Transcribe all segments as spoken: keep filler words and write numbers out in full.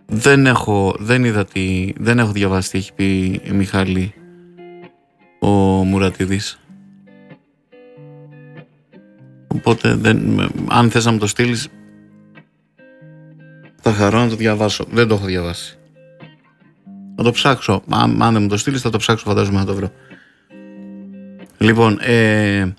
Δεν έχω, δεν είδα τι, δεν έχω διαβάσει τι έχει πει η Μιχάλη ο Μουρατίδης. Οπότε δεν, αν θες να μου το στείλεις, θα χαρώ να το διαβάσω. Δεν το έχω διαβάσει. Θα το ψάξω. Αν, αν δεν μου το στείλεις, θα το ψάξω, φαντάζομαι να το βρω. Λοιπόν, ε,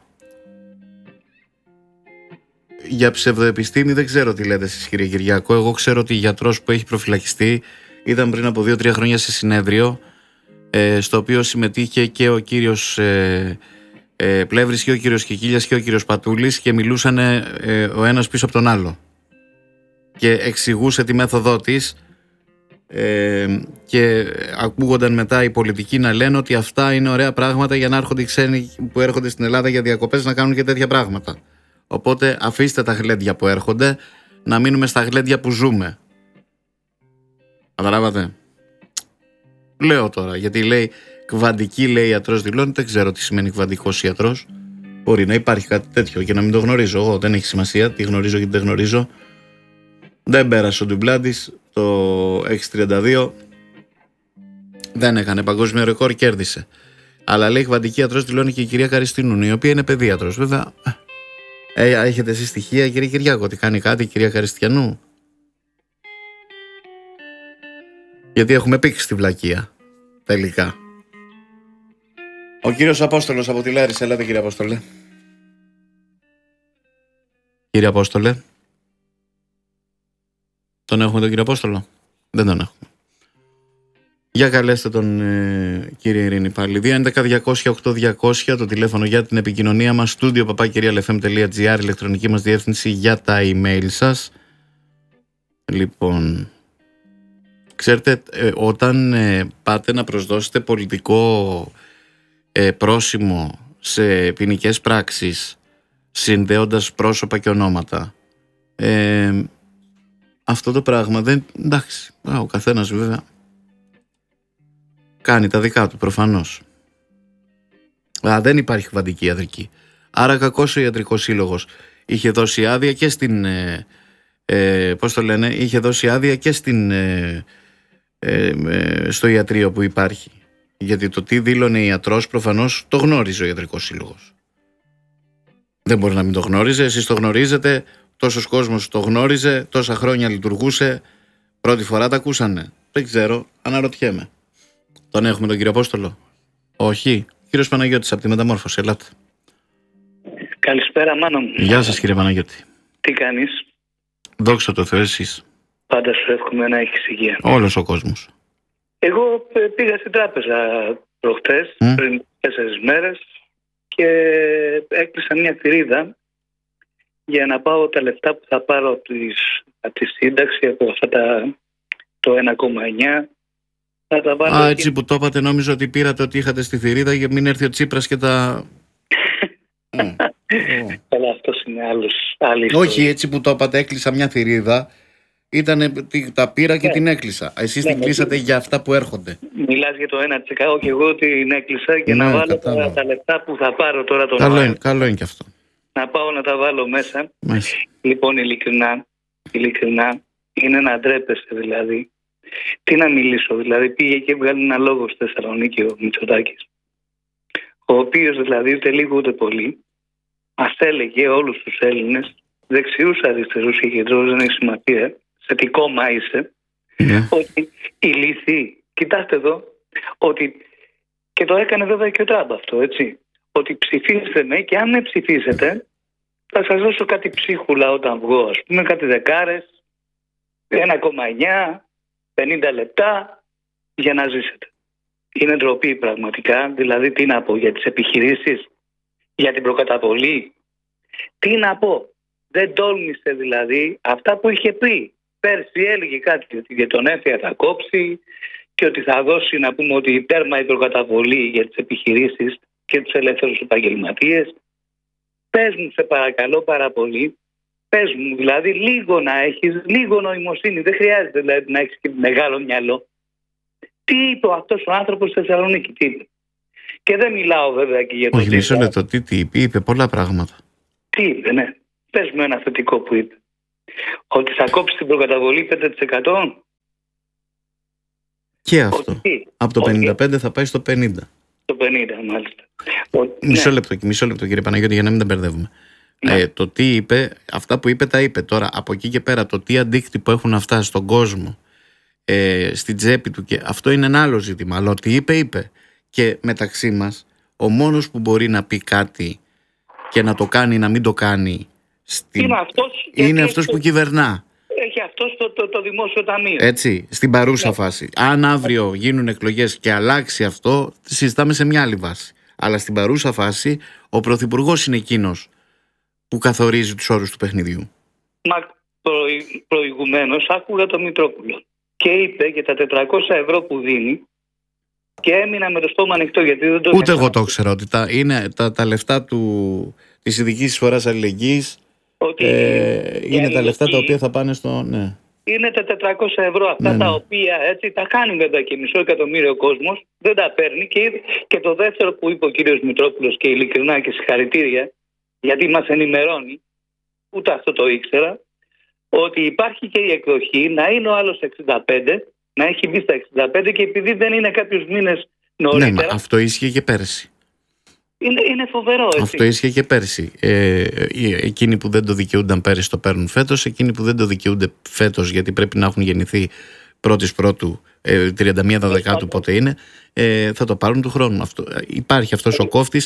για ψευδοεπιστήμη δεν ξέρω τι λέτε εσείς, κύριε Κυριάκο. Εγώ ξέρω ότι γιατρός που έχει προφυλακιστεί ήταν πριν από δύο τρία χρόνια σε συνέδριο, ε, στο οποίο συμμετείχε και ο κύριος ε, ε, Πλεύρης και ο κύριος Κικίλιας και ο κύριος Πατούλης και μιλούσαν ε, ο ένας πίσω από τον άλλο και εξηγούσε τη μέθοδό της, ε, και ακούγονταν μετά οι πολιτικοί να λένε ότι αυτά είναι ωραία πράγματα για να έρχονται οι ξένοι που έρχονται στην Ελλάδα για διακοπές να κάνουν και τέτοια πράγματα. Οπότε αφήστε τα γλέντια που έρχονται, να μείνουμε στα γλέντια που ζούμε. Καταλάβατε? Λέω τώρα, γιατί λέει κβαντική, λέει ιατρός δηλώνει, δεν ξέρω τι σημαίνει κβαντικός ιατρός. Μπορεί να υπάρχει κάτι τέτοιο και να μην το γνωρίζω εγώ, δεν έχει σημασία, τι γνωρίζω και τι δεν γνωρίζω. Δεν πέρασε ο Ντουμπλάντης το έξι τριάντα δύο, δεν έκανε παγκόσμιο ρεκόρ, κέρδισε. Αλλά λέει κβαντική ιατρός δηλώνει και η κυρία Καριστινού, η οποία είναι παιδίατρος. Βέβαια, ε, έχετε εσείς στοιχεία, κύριε Κυριάκο, ότι κάνει κάτι η κυρία Καριστιανού? Γιατί έχουμε πήξει στη βλακεία τελικά. Ο κύριος Απόστολος από τη Λάρισα. Ελάτε, κύριε Απόστολε. Κύριε Απόστολε. Τον έχουμε τον κύριο Απόστολο? Δεν τον έχουμε. Για καλέστε τον, ε, κύριε Ειρήνη πάλι. δύο έντεκα διακόσια οκτώ διακόσια το τηλέφωνο για την επικοινωνία μας. Studio παπάκυριαλεφm τελεία gr, ηλεκτρονική μας διεύθυνση για τα email σας. Λοιπόν, ξέρετε, ε, όταν ε, πάτε να προσδώσετε πολιτικό ε, πρόσημο σε ποινικές πράξεις συνδέοντας πρόσωπα και ονόματα, ε, αυτό το πράγμα δεν, εντάξει, ο καθένας βέβαια κάνει τα δικά του προφανώς. Α, δεν υπάρχει κβαντική ιατρική. Άρα κακώς ο ιατρικός σύλλογος είχε δώσει άδεια και στην ε, ε, πώς το λένε, είχε δώσει άδεια και στην ε, ε, ε, στο ιατρείο που υπάρχει. Γιατί το τι δήλωνε ιατρός προφανώς το γνώριζε ο ιατρικός σύλλογος. Δεν μπορεί να μην το γνώριζε, εσείς το γνωρίζετε, τόσος κόσμος το γνώριζε, τόσα χρόνια λειτουργούσε, πρώτη φορά τα ακούσανε. Δεν ξέρω, αναρωτιέμαι. Τον έχουμε τον κύριο Απόστολο? Όχι. Κύριος Παναγιώτης από τη Μεταμόρφωση, ελάτε. Καλησπέρα, Μάνο μου. Γεια σας, κύριε Παναγιώτη. Τι κάνεις? Δόξα τω Θεώ, εσείς? Πάντα σου εύχομαι να έχεις υγεία. Όλος ο κόσμος. Εγώ πήγα στην τράπεζα προχτές, mm. πριν τέσσερις μέρες, και έκλεισα μια θηρίδα για να πάω τα λεφτά που θα πάρω από, τις, από τη σύνταξη, από αυτά τα, το ένα κόμμα εννιά. Α, έτσι και... που το είπατε, νόμιζα ότι πήρατε ότι είχατε στη θηρίδα για μην έρθει ο Τσίπρας και τα... mm. Καλά, αυτός είναι άλλος, άλλη ιστορία. Όχι, έτσι που το είπατε, έκλεισα μια θηρίδα, ήτανε, τα πήρα και yeah. την έκλεισα. Εσείς yeah, την κλείσατε yeah. για αυτά που έρχονται. Μιλάς για το ένα τοις εκατό και εγώ την έκλεισα και yeah, να βάλω τα, τα λεφτά που θα πάρω τώρα τον καλό είναι, καλό είναι και αυτό. Να πάω να τα βάλω μέσα. μέσα. Λοιπόν, ειλικρινά, ειλικρινά, είναι να ντρέπεσαι δηλαδή. Τι να μιλήσω, δηλαδή πήγε και έβγαλε ένα λόγο στη Θεσσαλονίκη ο Μητσοτάκης, ο οποίος δηλαδή ούτε λίγο ούτε πολύ μας έλεγε όλους τους Έλληνες, δεξιούς, αριστερούς και κεντρούς, δεν έχει σημασία σε τι κόμμα είσαι, yeah. ότι ηλίθιοι, κοιτάξτε εδώ, ότι, και το έκανε βέβαια και ο Τραμπ αυτό, έτσι, ότι ψηφίστε με και αν με ψηφίσετε θα σας δώσω κάτι ψίχουλα όταν βγω, ας πούμε κάτι δεκάρες, ένα κόμμα εννιά, πενήντα λεπτά για να ζήσετε. Είναι ντροπή πραγματικά, δηλαδή τι να πω για τις επιχειρήσεις, για την προκαταβολή, τι να πω. Δεν τόλμησε δηλαδή αυτά που είχε πει. Πέρσι έλεγε κάτι ότι για τον έμφυα θα κόψει και ότι θα δώσει, να πούμε, ότι τέρμα η προκαταβολή για τις επιχειρήσεις και τους ελεύθερους επαγγελματίες. Πες μου σε παρακαλώ πάρα πολύ, πες μου δηλαδή λίγο να έχεις, λίγο νοημοσύνη, δεν χρειάζεται δηλαδή να έχεις και μεγάλο μυαλό. Τι είπε αυτός ο άνθρωπος στη Θεσσαλονίκη, τι είπε? Και δεν μιλάω βέβαια και για το... Όχι, μισό λεπτό, τι, τι είπε, είπε πολλά πράγματα. Τι είπε, ναι. Πες μου ένα θετικό που είπε. Ότι θα κόψει την προκαταβολή πέντε τοις εκατό. Και αυτό. Ότι, από το πενήντα πέντε θα πάει στο πενήντα. Το πενήντα, μάλιστα. Ότι, μισό, ναι. λεπτό, μισό λεπτό, κύριε Παναγιώτη, για να μην τα μπερδεύουμε. Ναι. Ε, το τι είπε, αυτά που είπε τα είπε. Τώρα, από εκεί και πέρα, το τι αντίκτυπο έχουν αυτά στον κόσμο, ε, στην τσέπη του, και αυτό είναι ένα άλλο ζήτημα. Αλλά ό,τι είπε, είπε. Και μεταξύ μας, ο μόνος που μπορεί να πει κάτι και να το κάνει, να μην το κάνει, στην... είναι αυτός, είναι αυτός που κυβερνά. Έχει αυτό το, το, το δημόσιο ταμείο. Έτσι, στην παρούσα ναι. φάση. Αν αύριο γίνουν εκλογές και αλλάξει αυτό, συζητάμε σε μια άλλη βάση. Αλλά στην παρούσα φάση, ο Πρωθυπουργός είναι εκείνος που καθορίζει τους όρους του παιχνιδιού. Μα προη, προηγουμένως άκουγα τον Μητρόπουλο και είπε για τα τετρακόσια ευρώ που δίνει και έμεινα με το στόμα ανοιχτό, γιατί δεν το... Ούτε εγώ το ξέρω ότι τα, είναι τα, τα λεφτά του, της ειδικής εισφοράς αλληλεγγύης, ότι ε, είναι τα λεφτά τα οποία θα πάνε στο... Ναι. Είναι τα τετρακόσια ευρώ αυτά, ναι, τα ναι. οποία έτσι τα κάνει βέβαια και μισό εκατομμύριο κόσμος, δεν τα παίρνει. Και, και το δεύτερο που είπε ο κύριος Μητρόπουλος, και ειλικρινά και συγχαρητήρια, γιατί μας ενημερώνει, ούτε αυτό το ήξερα, ότι υπάρχει και η εκδοχή να είναι ο άλλος εξήντα πέντε, να έχει μπει στα εξήντα πέντε, και επειδή δεν είναι κάποιους μήνες νωρίτερα... Ναι, μα αυτό ίσχυε και πέρσι. Είναι, είναι φοβερό, έτσι. Αυτό ίσχυε και πέρσι. Ε, εκείνοι που δεν το δικαιούνταν πέρσι το παίρνουν φέτος. Εκείνοι που δεν το δικαιούνται φέτος, γιατί πρέπει να έχουν γεννηθεί πρώτης πρώτου, ε, τριάντα μία Δεκάτου, πότε είναι, ε, θα το πάρουν του χρόνου. Αυτό, υπάρχει αυτός ο κόφτης.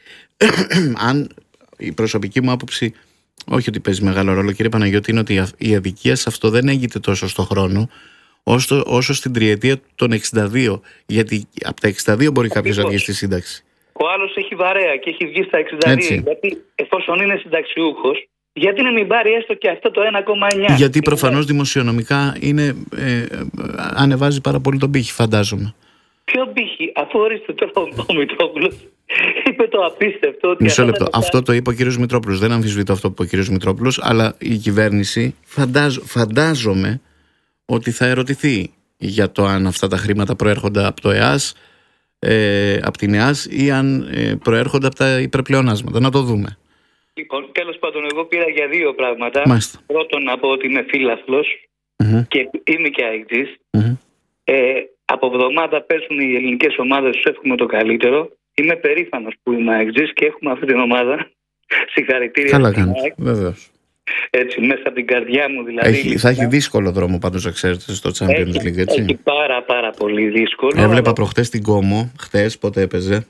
Αν η προσωπική μου άποψη, όχι ότι παίζει μεγάλο ρόλο, κύριε Παναγιώτη, είναι ότι η αδικία σε αυτό δεν έγκυται τόσο στο χρόνο, όσο, όσο στην τριετία των εξήντα δύο. Γιατί από τα εξήντα δύο μπορεί κάποιος να βγει στη σύνταξη. Ο άλλος έχει βαρέα και έχει βγει στα εξήντα δύο. Έτσι. Γιατί εφόσον είναι συνταξιούχος, γιατί να μην πάρει έστω και αυτό το ένα κόμμα εννιά. Γιατί προφανώς δημοσιονομικά είναι, ε, ανεβάζει πάρα πολύ τον πύχη, φαντάζομαι. Ποιο πύχη? Αφού ορίστε τώρα ο Μητρόπουλος είπε το απίστευτο. Ότι Μισό λεπτό. Αυτό, αυτό το είπε ο κύριος Μητρόπουλος. Δεν αμφισβητώ αυτό που είπε ο κύριος Μητρόπουλος, αλλά η κυβέρνηση φαντάζ, φαντάζομαι ότι θα ερωτηθεί για το αν αυτά τα χρήματα προέρχονται από το ΕΑΣ, Ε, από την ΕΑΣ, ή αν ε, προέρχονται από τα υπερπλεονάσματα. Να το δούμε. Λοιπόν, τέλος πάντων, εγώ πήρα για δύο πράγματα. Μάλιστα. Πρώτον, να πω ότι είμαι φίλαθλος mm-hmm. και είμαι και αεκτζής. Mm-hmm. Ε, από εβδομάδα παίζουν οι ελληνικές ομάδες, τους εύχομαι το καλύτερο. Είμαι περήφανος που είμαι αεκτζής και έχουμε αυτή την ομάδα. Συγχαρητήρια. Καλά κάνετε, βεβαίως. Έτσι, μέσα από την καρδιά μου δηλαδή. Έχει, θα έχει δύσκολο δρόμο πάντως, να ξέρετε, στο Champions League, έτσι. Έχει πάρα πάρα πολύ δύσκολο. Έβλεπα αλλά... προχτές την Κόμο, χτες, πότε έπαιζε,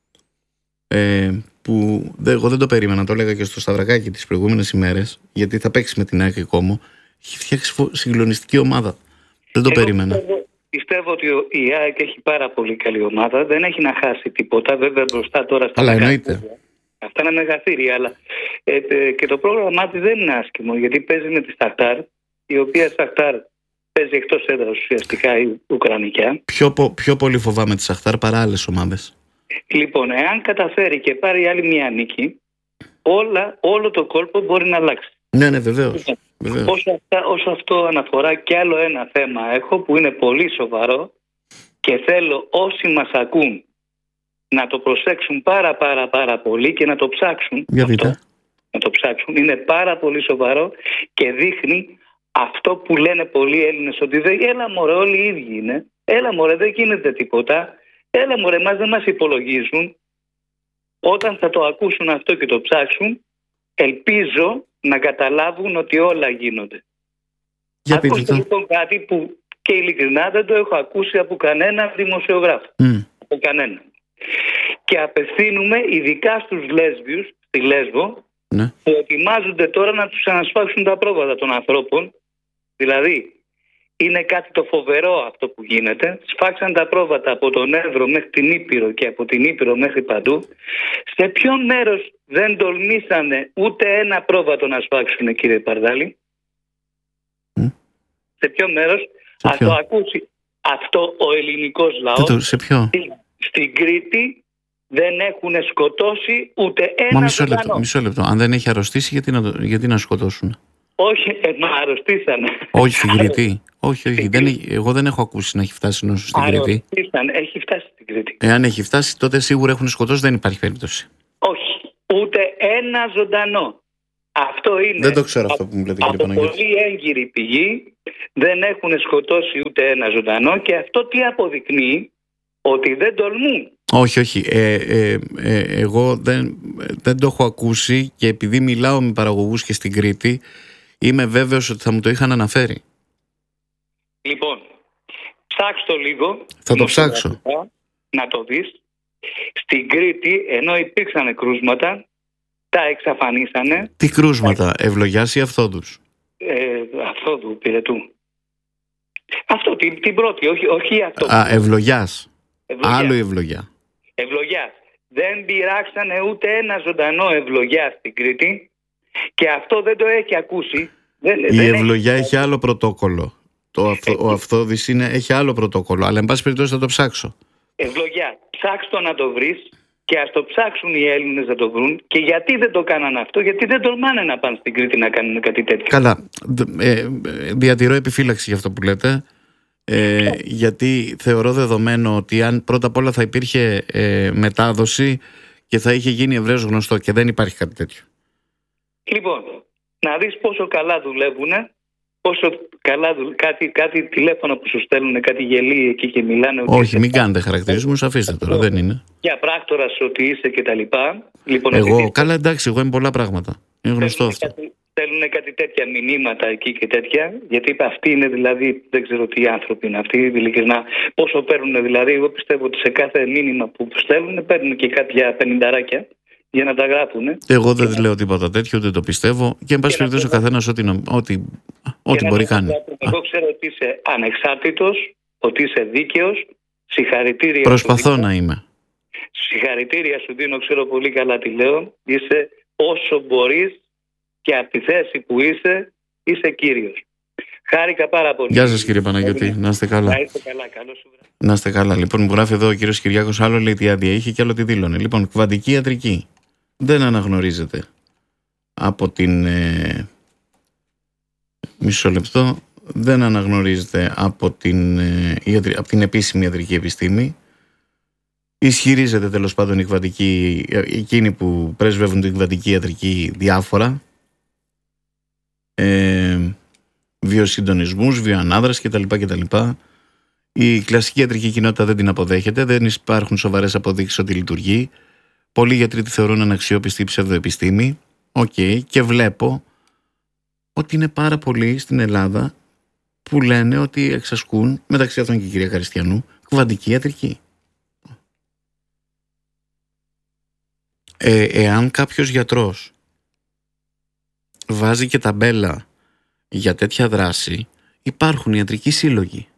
ε, που δε, εγώ δεν το περίμενα, το έλεγα και στο Σταυρακάκι τις προηγούμενες ημέρες, γιατί θα παίξει με την ΑΕΚ η Κόμο. Έχει φτιάξει συγκλονιστική ομάδα. Δεν το εγώ περίμενα. Πιστεύω, πιστεύω ότι η ΑΕΚ έχει πάρα πολύ καλή ομάδα. Δεν έχει να χάσει τίποτα. Βέβαια μπροστά τώρα στα. Αλλά εννοείται. Αυτά είναι μεγαθύρια, αλλά ε, ε, και το πρόγραμμά της δεν είναι άσχημο, γιατί παίζει με τη Σαχτάρ, η οποία Σαχτάρ παίζει εκτός έδρας ουσιαστικά η Ουκρανικιά. Πιο, πιο πολύ φοβάμαι τη Σαχτάρ παρά άλλες ομάδες. Λοιπόν, εάν καταφέρει και πάρει άλλη μια νίκη, όλα, όλο το κόλπο μπορεί να αλλάξει. Ναι, ναι, βεβαίως. βεβαίως. Όσο, αυτά, όσο αυτό αναφορά, και άλλο ένα θέμα έχω που είναι πολύ σοβαρό και θέλω όσοι μας ακούν να το προσέξουν πάρα πάρα πάρα πολύ και να το ψάξουν. Για δείτε. Αυτό, να το ψάξουν. Είναι πάρα πολύ σοβαρό και δείχνει αυτό που λένε πολλοί Έλληνες, ότι δεν, έλα μωρέ, όλοι οι ίδιοι είναι. Έλα μωρέ, δεν γίνεται τίποτα. Έλα μωρέ, μας δεν μας υπολογίζουν. Όταν θα το ακούσουν αυτό και το ψάξουν, ελπίζω να καταλάβουν ότι όλα γίνονται. Ακούστε λοιπόν κάτι που και ειλικρινά δεν το έχω ακούσει από κανένα δημοσιογράφο. Mm. Από κανένα. Και απευθύνουμε ειδικά στους λέσβιους στη Λέσβο, ναι, που ετοιμάζονται τώρα να τους ανασφάξουν τα πρόβατα των ανθρώπων. Δηλαδή είναι κάτι το φοβερό αυτό που γίνεται. Σφάξαν τα πρόβατα από τον Εύρο μέχρι την Ήπειρο και από την Ήπειρο μέχρι παντού. Σε ποιο μέρος δεν τολμήσανε ούτε ένα πρόβατο να σφάξουν, κύριε Παρδάλη? Mm. Σε ποιο μέρος? Ας το ακούσει αυτό ο ελληνικός λαός. Σε ποιο? Στην Κρήτη δεν έχουν σκοτώσει ούτε ένα. Μα μισό λεπτό, μισό λεπτό. Αν δεν έχει αρρωστήσει, γιατί να, γιατί να σκοτώσουν? Όχι, ε, μα αρρωστήσανε. Όχι στην Κρήτη. όχι, όχι. Δεν, εγώ δεν έχω ακούσει να έχει φτάσει νόσο στην Κρήτη. Αρρωστήσανε, έχει φτάσει στην Κρήτη. Εάν έχει φτάσει, τότε σίγουρα έχουν σκοτώσει, δεν υπάρχει περίπτωση. Όχι, ούτε ένα ζωντανό. Αυτό είναι. Δεν το ξέρω αυτό που μου λέτε, κύριε Παναγιώτη. Από πολύ έγκυρη πηγή, Δεν έχουν σκοτώσει ούτε ένα ζωντανό και αυτό τι αποδεικνύει? Ότι δεν τολμούν. Όχι, όχι. Ε, ε, ε, εγώ δεν, δεν το έχω ακούσει και επειδή μιλάω με παραγωγούς και στην Κρήτη, είμαι βέβαιος ότι θα μου το είχαν αναφέρει. Λοιπόν, ψάξ' το λίγο. Θα το ψάξω. Να το δεις. Στην Κρήτη, ενώ υπήρξαν κρούσματα, τα εξαφανίσανε. Τι κρούσματα, Ευλογιάς ή Αυθόδους? Ε, Αυθόδου, Πυρετού. Αυτό, την, την πρώτη, όχι, όχι αυτό. Α, Ευλογιάς. Ευλογιάς. Άλλο η Ευλογιά. Ευλογιάς. Δεν πειράξανε ούτε ένα ζωντανό Ευλογιά στην Κρήτη και αυτό δεν το έχει ακούσει. Δεν, η δεν Ευλογιά έχει... έχει άλλο πρωτόκολλο. Το αυθ, ο Αυθόδης είναι, έχει άλλο πρωτόκολλο, αλλά εν πάση περιπτώσει θα το ψάξω. Ευλογιά, ψάξ' το να το βρεις και ας το ψάξουν οι Έλληνες να το βρουν. Και γιατί δεν το κάνανε αυτό? Γιατί δεν τολμάνε να πάνε στην Κρήτη να κάνουν κάτι τέτοιο. Καλά, ε, διατηρώ επιφύλαξη για αυτό που λέτε. Ε, γιατί θεωρώ δεδομένο ότι αν πρώτα απ' όλα θα υπήρχε ε, μετάδοση και θα είχε γίνει ευρέως γνωστό, και δεν υπάρχει κάτι τέτοιο. Λοιπόν, να δεις πόσο καλά δουλεύουν, πόσο καλά δουλεύουν, κάτι, κάτι τηλέφωνα που σου στέλνουν, κάτι γελοί εκεί και μιλάνε. Όχι, μην κάνετε χαρακτηρισμούς, αφήστε τώρα, δεν είναι. Για πράκτορας ότι είσαι και τα λοιπά. Λοιπόν, εγώ, ότι... καλά εντάξει, εγώ είμαι πολλά πράγματα. Είναι γνωστό αυτό. Κάτι... Στέλνουν κάτι τέτοια μηνύματα εκεί και τέτοια, γιατί αυτοί είναι δηλαδή, δεν ξέρω τι άνθρωποι είναι αυτοί, ειλικρινά. Πόσο παίρνουν δηλαδή, εγώ πιστεύω ότι σε κάθε μήνυμα που στέλνουν παίρνουν και κάποια πενηνταράκια για να τα γράφουν. Εγώ δεν και λέω τίποτα τέτοιο, δεν το πιστεύω και εν πάση περιπτώσει ο καθένας ό,τι, ό,τι, ό,τι μπορεί κάνει. Εγώ ξέρω ότι είσαι ανεξάρτητος, ότι είσαι δίκαιος, συγχαρητήρια. Προσπαθώ να είμαι. Συγχαρητήρια σου δίνω, ξέρω πολύ καλά τι λέω. Είσαι όσο μπορείς. Και από τη θέση που είσαι, είσαι κύριος. Χάρηκα πάρα πολύ. Γεια σας κύριε Παναγιώτη, να είστε καλά. Να είστε καλά, καλώς σου βράδυ. Να είστε καλά. Λοιπόν, μου γράφει εδώ ο κύριος Κυριάκος, άλλο λέει τι άδεια είχε και άλλο τι δήλωνε. Λοιπόν, κβαντική ιατρική δεν αναγνωρίζεται από την... Ε, μισό λεπτό. Δεν αναγνωρίζεται από την, ε, ιατρι, από την επίσημη ιατρική επιστήμη. Ισχυρίζεται τέλος πάντων η κβαντική, εκείνοι που πρεσβεύουν την κβαντική ιατρική διάφορα. Ε, βιοσυντονισμούς, βιοανάδραση κτλ, κτλ. Η κλασική ιατρική κοινότητα δεν την αποδέχεται, δεν υπάρχουν σοβαρές αποδείξεις ότι λειτουργεί. Πολλοί γιατροί τη θεωρούν αναξιόπιστη ψευδοεπιστήμη. Οκ, okay, και βλέπω ότι είναι πάρα πολλοί στην Ελλάδα που λένε ότι εξασκούν, μεταξύ αυτών και η κυρία Χαριστιανού, κβαντική ιατρική. Ε, εάν κάποιος γιατρός βάζει και ταμπέλα για τέτοια δράση, υπάρχουν ιατρικοί σύλλογοι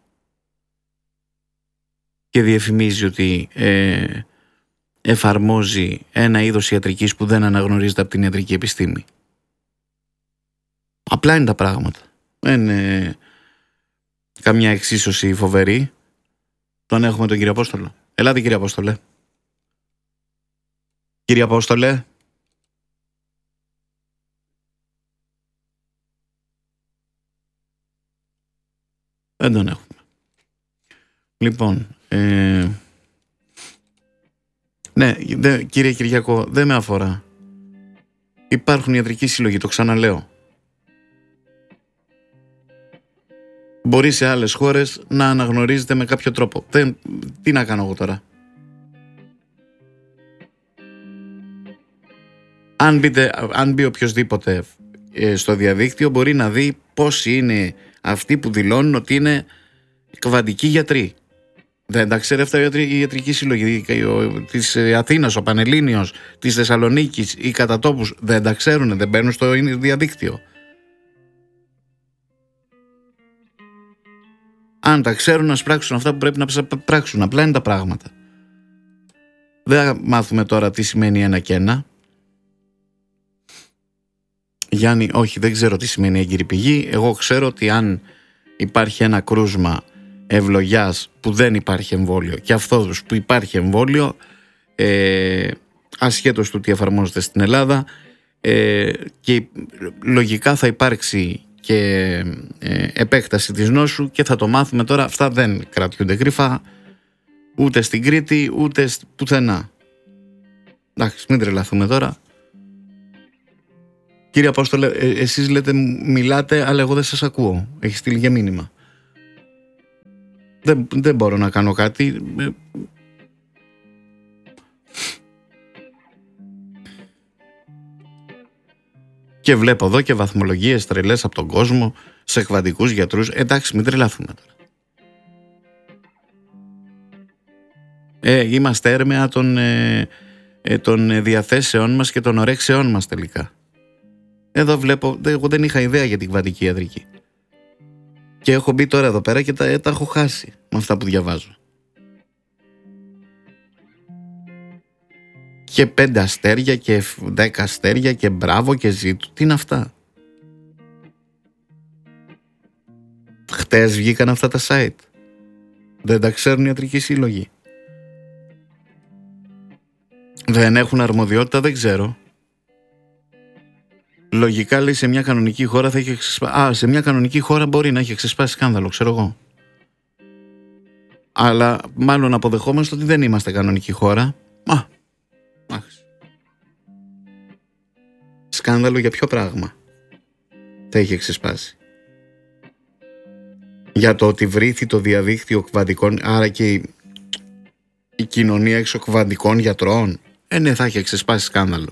και διαφημίζει ότι ε, εφαρμόζει ένα είδος ιατρικής που δεν αναγνωρίζεται από την ιατρική επιστήμη. Απλά είναι τα πράγματα. Δεν είναι καμιά εξίσωση φοβερή. Τον έχουμε τον κύριο Απόστολο. Ελάτε κύριε Απόστολε. Κύριε Απόστολε. Δεν τον έχουμε. Λοιπόν, ε, ναι, δε, κύριε Κυριακό, δεν με αφορά. Υπάρχουν ιατρικοί σύλλογοι, το ξαναλέω. Μπορεί σε άλλες χώρες να αναγνωρίζεται με κάποιο τρόπο. Δεν, τι να κάνω εγώ τώρα. Αν, μπείτε, αν μπει οποιοσδήποτε ε, στο διαδίκτυο μπορεί να δει πόσοι είναι αυτοί που δηλώνουν ότι είναι κβαντικοί γιατροί. Δεν τα ξέρει αυτά η ιατρική συλλογή της Αθήνας, ο Πανελλήνιος, της Θεσσαλονίκης, οι κατατόπους. Δεν τα ξέρουν, δεν μπαίνουν στο διαδίκτυο. Αν τα ξέρουν, να σπράξουν αυτά που πρέπει να πράξουν. Απλά είναι τα πράγματα. Δεν θα μάθουμε τώρα τι σημαίνει ένα και ένα. Γιάννη, όχι, δεν ξέρω τι σημαίνει έγκυρη πηγή. Εγώ ξέρω ότι αν υπάρχει ένα κρούσμα Ευλογιάς που δεν υπάρχει εμβόλιο και Αυθόδους που υπάρχει εμβόλιο, ε, ασχέτως του τι εφαρμόζεται στην Ελλάδα, ε, και λογικά θα υπάρξει και ε, επέκταση της νόσου και θα το μάθουμε τώρα. Αυτά δεν κρατιούνται κρύφα ούτε στην Κρήτη ούτε πουθενά. Εντάξει, μην τρελαθούμε τώρα. Κύριε Απόστολε, ε, εσείς λέτε μιλάτε, αλλά εγώ δεν σας ακούω. Έχει στείλει για μήνυμα. Δεν, δεν μπορώ να κάνω κάτι. Και βλέπω εδώ και βαθμολογίες τρελές από τον κόσμο σε εκβαντικούς γιατρούς. Εντάξει, μην τρελαθούμε τώρα. Ε, είμαστε έρμεα των, ε, ε, των διαθέσεών μας και των ορέξεών μας τελικά. Εδώ βλέπω, εγώ δεν είχα ιδέα για την κβαντική ιατρική. Και έχω μπει τώρα εδώ πέρα και τα, τα έχω χάσει με αυτά που διαβάζω. Και πέντε αστέρια και δέκα αστέρια και μπράβο και ζήτου. Τι είναι αυτά? Χτες βγήκαν αυτά τα site. Δεν τα ξέρουν οι ιατρικοί σύλλογοι. Δεν έχουν αρμοδιότητα, δεν ξέρω. Λογικά λέει σε μια κανονική χώρα θα έχει ξεσπάσει. Α, σε μια κανονική χώρα μπορεί να έχει ξεσπάσει σκάνδαλο, ξέρω εγώ. Αλλά μάλλον αποδεχόμαστε ότι δεν είμαστε κανονική χώρα. Μα, άχι. Σκάνδαλο για ποιο πράγμα θα είχε ξεσπάσει? Για το ότι βρήθη το διαδίκτυο κβαντικών, άρα και η, η κοινωνία εξοκβαντικών γιατρών. Ε, ναι, θα είχε ξεσπάσει σκάνδαλο.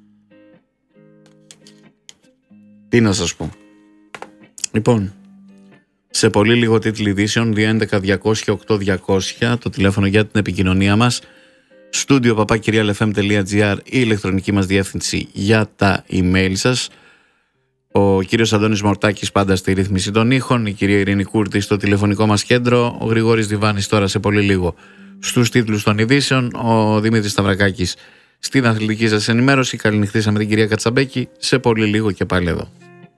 Τι να σας πω. Λοιπόν, σε πολύ λίγο τίτλοι ειδήσεων, δύο έντεκα διακόσια οκτώ διακόσια, το τηλέφωνο για την επικοινωνία μας, στούντιο παπά κυριάλ εφ εμ τελεία τζι άρ, η ηλεκτρονική μας διεύθυνση για τα email σας. Ο κύριος Αντώνης Μορτάκης πάντα στη ρύθμιση των ήχων, η κυρία Ειρήνη Κούρτη στο τηλεφωνικό μας κέντρο, ο Γρηγόρης Διβάνης τώρα σε πολύ λίγο στους τίτλους των ειδήσεων, ο Δημήτρης Σταυρακάκης στην αθλητική σας ενημέρωση. Καληνυχτήσαμε την κυρία Κατσαμπέκη, σε πολύ λίγο και πάλι εδώ.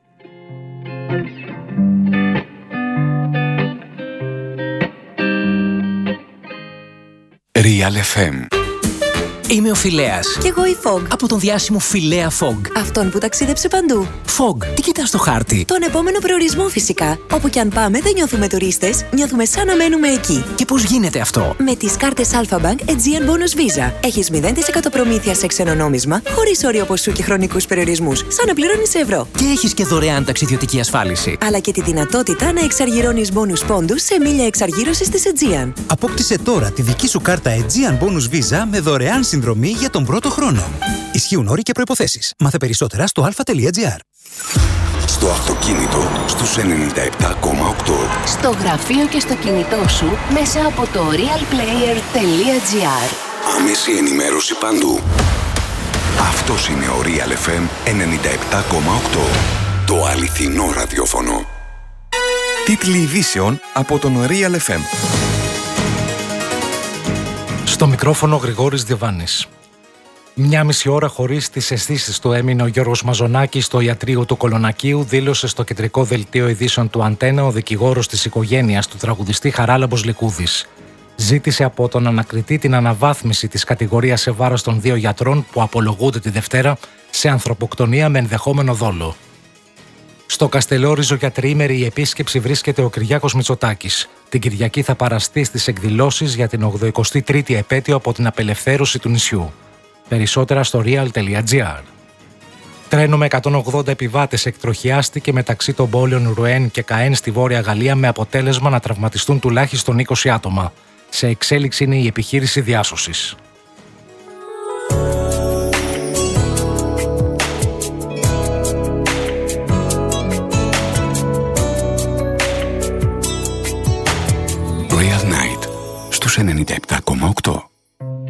Real εφ εμ. Είμαι ο Φιλέας. Κι εγώ η Fog. Από τον διάσημο Φιλέα Fog. Αυτόν που ταξίδεψε παντού. Fog, τι κοιτάς στο χάρτη? Τον επόμενο προορισμό φυσικά. Όπου κι αν πάμε δεν νιώθουμε τουρίστες, νιώθουμε σαν να μένουμε εκεί. Και πώς γίνεται αυτό? Με τις κάρτες Alpha Bank Aegean Bonus Visa. Έχεις μηδέν τοις εκατό προμήθεια σε ξένο νόμισμα, χωρίς όριο ποσού και χρονικούς περιορισμούς, σαν να πληρώνεις ευρώ. Και έχεις και δωρεάν ταξιδιωτική ασφάλιση. Αλλά και τη δυνατότητα να εξαργυρώνεις bonus πόντους σε μίλια εξαργύρωσης της Aegean. Απόκτησε τώρα τη δική σου κάρτα Aegean Bonus Visa με δωρεάν συνδρομή για τον πρώτο χρόνο. Ισχύουν όροι και προϋποθέσεις. Μάθε περισσότερα στο αλφα τελεία τζι άρ. Στο αυτοκίνητο στους ενενήντα επτά κόμμα οκτώ. Στο γραφείο και στο κινητό σου μέσα από το real player τελεία τζι άρ. Άμεση ενημέρωση παντού. Αυτός είναι ο Real εφ εμ ενενήντα επτά κόμμα οκτώ. Το αληθινό ραδιόφωνο. Τίτλοι ειδήσεων από τον Real εφ εμ. Στο μικρόφωνο Γρηγόρης Διβάνης. Μια μισή ώρα χωρίς τις αισθήσεις του έμεινε ο Γιώργος Μαζονάκης στο ιατρείο του Κολονακίου, δήλωσε στο κεντρικό δελτίο ειδήσεων του Αντένα ο δικηγόρος της οικογένειας του τραγουδιστή Χαράλαμπος Λικούδης. Ζήτησε από τον ανακριτή την αναβάθμιση της κατηγορίας σε βάρος των δύο γιατρών που απολογούνται τη Δευτέρα σε ανθρωποκτονία με ενδεχόμενο δόλο. Στο Καστελόριζο για τριήμερη επίσκεψη βρίσκεται ο Κυριάκος Μητσοτάκης. Την Κυριακή θα παραστεί στις εκδηλώσεις για την ογδοηκοστή τρίτη επέτειο από την απελευθέρωση του νησιού. Περισσότερα στο real τελεία τζι άρ. Τρένο με εκατόν ογδόντα επιβάτες εκτροχιάστηκε μεταξύ των πόλεων Ρουέν και Καέν στη Βόρεια Γαλλία με αποτέλεσμα να τραυματιστούν τουλάχιστον είκοσι άτομα. Σε εξέλιξη είναι η επιχείρηση διάσωσης. Real Night στους ενενήντα επτά κόμμα οκτώ.